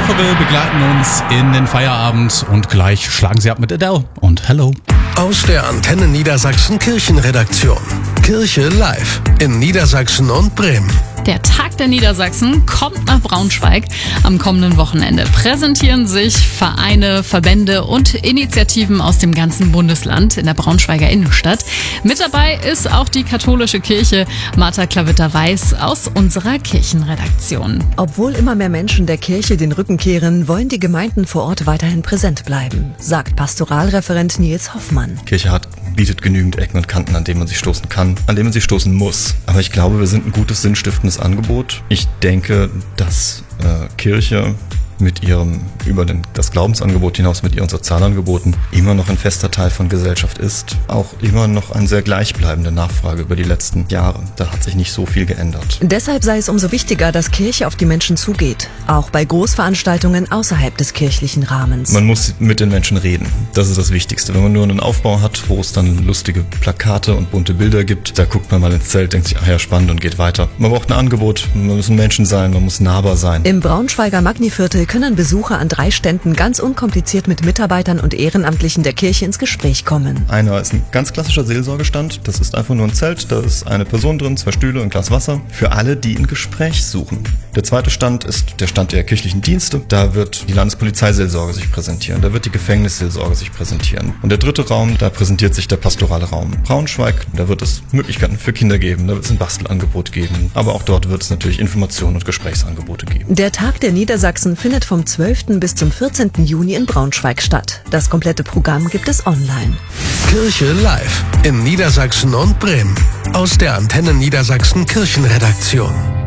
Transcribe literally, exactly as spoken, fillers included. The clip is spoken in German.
Haverhill begleiten uns in den Feierabend und gleich schlagen sie ab mit Adele und Hello. Aus der Antenne Niedersachsen Kirchenredaktion. Kirche live in Niedersachsen und Bremen. Der Tag der Niedersachsen kommt nach Braunschweig. Am kommenden Wochenende präsentieren sich Vereine, Verbände und Initiativen aus dem ganzen Bundesland in der Braunschweiger Innenstadt. Mit dabei ist auch die katholische Kirche. Martha Klavitter-Weiß aus unserer Kirchenredaktion. Obwohl immer mehr Menschen der Kirche den Rücken kehren, wollen die Gemeinden vor Ort weiterhin präsent bleiben, sagt Pastoralreferent Nils Hoffmann. Kirche hat bietet genügend Ecken und Kanten, an denen man sich stoßen kann, an denen man sich stoßen muss. Aber ich glaube, wir sind ein gutes, sinnstiftendes Angebot. Ich denke, dass äh, Kirche mit ihrem, über den, das Glaubensangebot hinaus mit ihren Sozialangeboten immer noch ein fester Teil von Gesellschaft ist. Auch immer noch eine sehr gleichbleibende Nachfrage über die letzten Jahre. Da hat sich nicht so viel geändert. Deshalb sei es umso wichtiger, dass Kirche auf die Menschen zugeht. Auch bei Großveranstaltungen außerhalb des kirchlichen Rahmens. Man muss mit den Menschen reden. Das ist das Wichtigste. Wenn man nur einen Aufbau hat, wo es dann lustige Plakate und bunte Bilder gibt, da guckt man mal ins Zelt, denkt sich, ach ja, spannend und geht weiter. Man braucht ein Angebot, man muss ein Menschen sein, man muss nahbar sein. Im Braunschweiger Magniviertel können Besucher an drei Ständen ganz unkompliziert mit Mitarbeitern und Ehrenamtlichen der Kirche ins Gespräch kommen. Einer ist ein ganz klassischer Seelsorgestand. Das ist einfach nur ein Zelt, da ist eine Person drin, zwei Stühle und ein Glas Wasser. Für alle, die ein Gespräch suchen. Der zweite Stand ist der Stand der kirchlichen Dienste. Da wird die Landespolizeiseelsorge sich präsentieren. Da wird die Gefängnisseelsorge sich präsentieren. Und der dritte Raum, da präsentiert sich der pastorale Raum Braunschweig. Da wird es Möglichkeiten für Kinder geben. Da wird es ein Bastelangebot geben. Aber auch dort wird es natürlich Informationen und Gesprächsangebote geben. Der Tag der Niedersachsen findet vom zwölften bis zum vierzehnten Juni in Braunschweig statt. Das komplette Programm gibt es online. Kirche live in Niedersachsen und Bremen. Aus der Antenne Niedersachsen Kirchenredaktion.